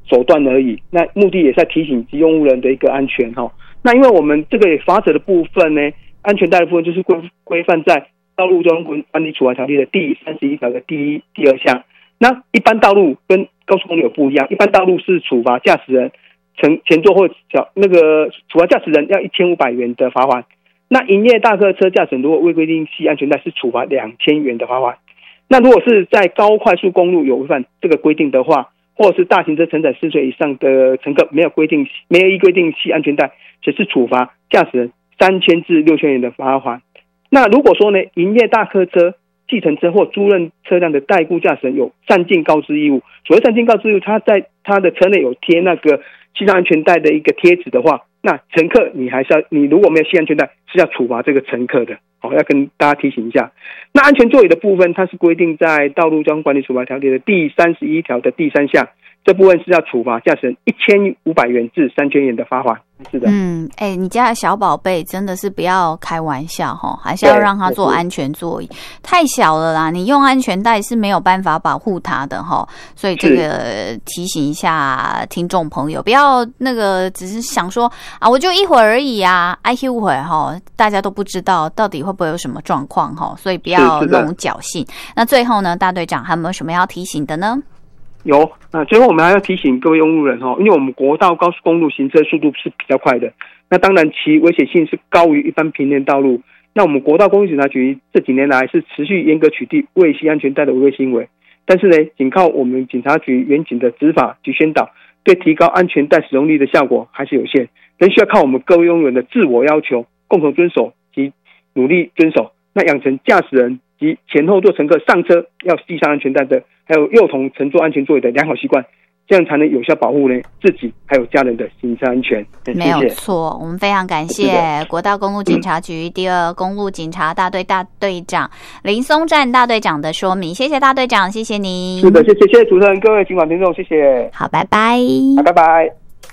手段而已。那目的也是在提醒机动人的一个安全哈。那因为我们这个罚则的部分呢，安全带的部分就是规范在道路交通管理处罚条例的第31条的第2项。那一般道路跟高速公路有不一样，一般道路是处罚驾驶人前座或处罚驾驶人要1500元的罚款。那营业大客车驾驶人如果未规定系安全带是处罚2000元的罚款。那如果是在高快速公路有违反这个规定的话，或者是大型车承载4岁以上的乘客没有依规定系安全带，则是处罚驾驶人3000至6000元的罚款。那如果说呢，营业大客车、计程车或租赁车辆的代雇驾驶人有善尽告知义务，所谓善尽告知义务，他在他的车内有贴那个系上安全带的一个贴纸的话，那乘客你如果没有系安全带，是要处罚这个乘客的。好，要跟大家提醒一下。那安全座椅的部分，它是规定在道路交通管理处罚条例的第31条的第3项，这部分是要处罚驾驶人1500元至3000元的罚款。是的。 你家的小宝贝真的是不要开玩笑齁，还是要让他坐安全座椅，太小了啦，你用安全带是没有办法保护他的齁。所以这个提醒一下听众朋友，不要那个只是想说啊，我就一会儿而已啊，一会儿齁，大家都不知道到底会不会有什么状况齁，所以不要那种侥幸。那最后呢，大队长还有没有什么要提醒的呢？ 有，最后我们还要提醒各位用路人因为我们国道高速公路行车速度是比较快的，那当然其危险性是高于一般平面道路。那我们国道公路警察局这几年来是持续严格取缔未系安全带的违规行为，但是呢，仅靠我们警察局员警的执法及宣导，对提高安全带使用率的效果还是有限，仍需要靠我们各位用路人的自我要求、共同遵守及努力遵守，那养成驾驶人及前后座乘客上车要系上安全带的，还有幼童乘坐安全座椅的良好习惯，这样才能有效保护呢自己还有家人的行车安全。 没有错，我们非常感谢国道公路警察局第2公路警察大队大队长林松占大队长的说明，谢谢大队长，谢谢您。 是的，谢谢主持人，各位警广听众，谢谢。 好，拜拜。 拜拜。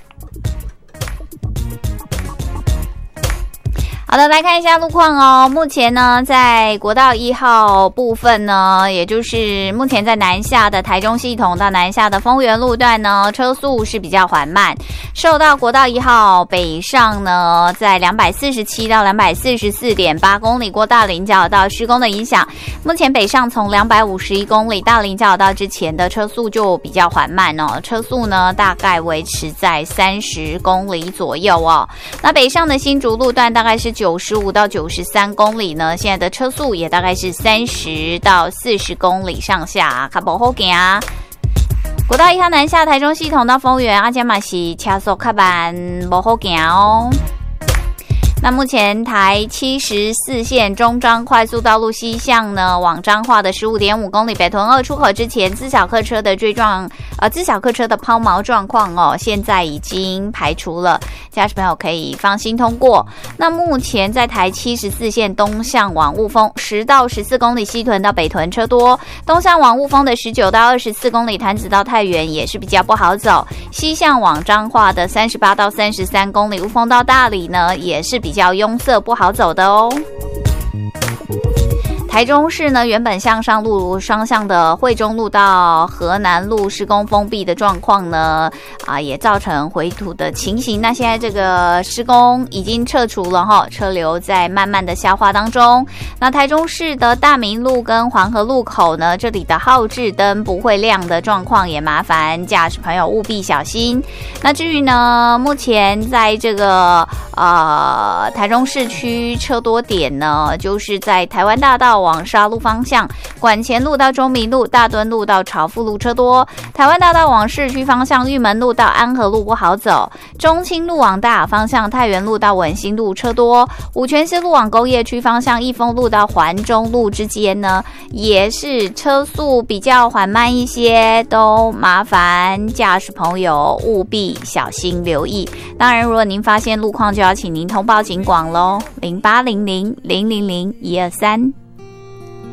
好的，来看一下路况哦。目前呢，在国道1号部分呢，也就是目前在南下的台中系统到南下的丰原路段呢，车速是比较缓慢。受到国道1号北上呢，在247到244.8公里过大林交流道施工的影响，目前北上从251公里大林交流道之前的车速就比较缓慢哦，车速呢大概维持在30公里左右哦。那北上的新竹路段大概是95到93公里呢，现在的车速也大概是30到40公里上下，较不好行啊。国道1号南下台中系统到丰原阿加马西车速较慢，不好行哦。那目前台74线中彰快速道路西向呢，往彰化的 15.5 公里北屯2出口之前，自小客车的自小客车的抛锚状况哦，现在已经排除了，驾驶朋友可以放心通过。那目前在台74线东向往雾峰10到14公里西屯到北屯车多，东向往雾峰的19到24公里潭子到太原也是比较不好走，西向往彰化的38到33公里雾峰到大里呢，也是比较拥塞不好走的哦。台中市呢，原本向上路双向的惠中路到河南路施工封闭的状况呢，也造成回土的情形。那现在这个施工已经撤除了哈，车流在慢慢的消化当中。那台中市的大明路跟黄河路口呢，这里的号志灯不会亮的状况，也麻烦驾驶朋友务必小心。那至于呢，目前在这个台中市区车多点呢，就是在台湾大道往沙鹿方向，馆前路到中明路、大墩路到朝富路车多；台湾大道往市区方向，玉门路到安和路不好走；中清路往大雅方向，太原路到文心路车多；五权西路往工业区方向，益丰路到环中路之间呢，也是车速比较缓慢一些，都麻烦驾驶朋友务必小心留意。当然，如果您发现路况，就要请您通报警广咯，0800 000 123。